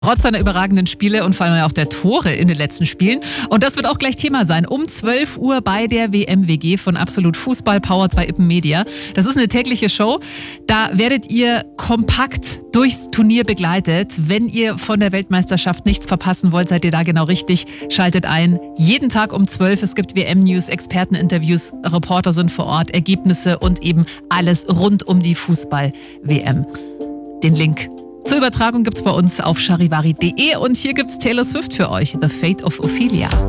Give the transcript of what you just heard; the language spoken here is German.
Trotz seiner überragenden Spiele und vor allem auch der Tore in den letzten Spielen. Und das wird auch gleich Thema sein. Um 12 Uhr bei der WM-WG von Absolut Fußball, powered by Ippen Media. Das ist eine tägliche Show. Da werdet ihr kompakt durchs Turnier begleitet. Wenn ihr von der Weltmeisterschaft nichts verpassen wollt, seid ihr da genau richtig. Schaltet ein. Jeden Tag um 12. Es gibt WM-News, Experteninterviews, Reporter sind vor Ort, Ergebnisse und eben alles rund um die Fußball-WM. Den Link zur Übertragung gibt's bei uns auf charivari.de und hier gibt's Taylor Swift für euch, The Fate of Ophelia.